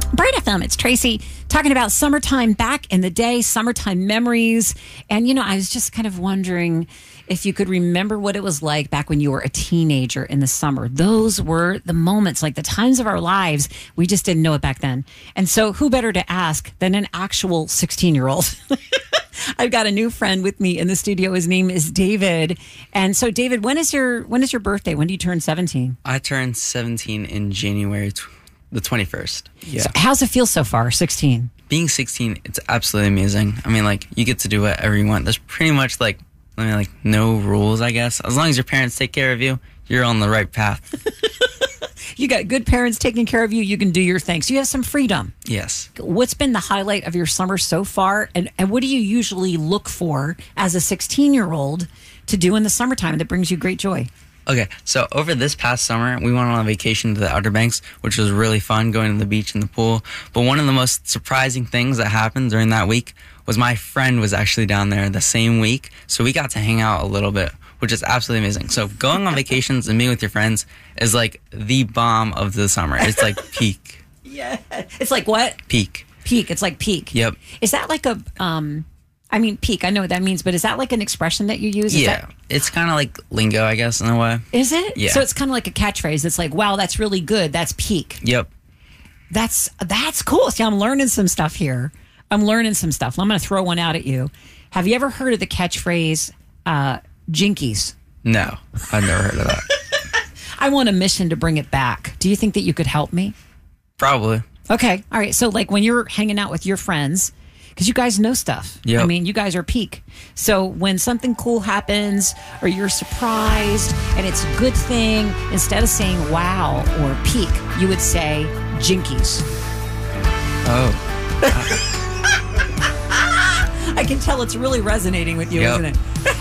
Bright FM, it's Tracy talking about summertime back in the day, summertime memories. And, I was just kind of wondering if you could remember what it was like back when you were a teenager in the summer. Those were the moments, like the times of our lives. We just didn't know it back then. And so who better to ask than an actual 16-year-old? I've got a new friend with me in the studio. His name is David. And so, David, when is your birthday? When do you turn 17? I turned 17 in January the 21st. Yeah. So how's it feel so far, 16? Being 16, it's absolutely amazing. I mean, you get to do whatever you want. There's pretty much, no rules, I guess. As long as your parents take care of you, you're on the right path. You got good parents taking care of you. You can do your thing. So you have some freedom. Yes. What's been the highlight of your summer so far? And what do you usually look for as a 16-year-old to do in the summertime that brings you great joy? Okay, so over this past summer, we went on a vacation to the Outer Banks, which was really fun, going to the beach and the pool. But one of the most surprising things that happened during that week was my friend was actually down there the same week. So we got to hang out a little bit, which is absolutely amazing. So going on vacations and meeting with your friends is like the bomb of the summer. It's like peak. Yeah. It's like what? Peak. Peak. It's like peak. Yep. Is that like a... peak, I know what that means, but is that like an expression that you use? It's kind of like lingo, I guess, in a way. Is it? Yeah. So it's kind of like a catchphrase. It's like, wow, that's really good. That's peak. Yep. That's cool. See, I'm learning some stuff here. I'm going to throw one out at you. Have you ever heard of the catchphrase, jinkies? No, I've never heard of that. I want a mission to bring it back. Do you think that you could help me? Probably. Okay. All right. So when you're hanging out with your friends, because you guys know stuff. Yep. I mean, you guys are peak. So when something cool happens or you're surprised and it's a good thing, instead of saying wow or peak, you would say jinkies. Oh. I can tell it's really resonating with you, Yep. isn't it?